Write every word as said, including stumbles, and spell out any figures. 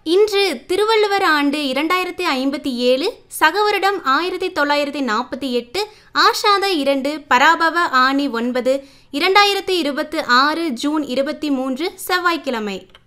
இன்று திருவள்ளுவர் ஆண்டு இரண்டாயிரத்தி ஐம்பத்தி ஏழு, சகவருடம் ஆயிரத்தி தொள்ளாயிரத்தி நாற்பத்தி எட்டு, ஆஷாத இரண்டு, பராபவ ஆனி ஒன்பது, இரண்டாயிரத்தி இருபத்தி ஆறு ஜூன் இருபத்தி மூன்று, செவ்வாய்க்கிழமை.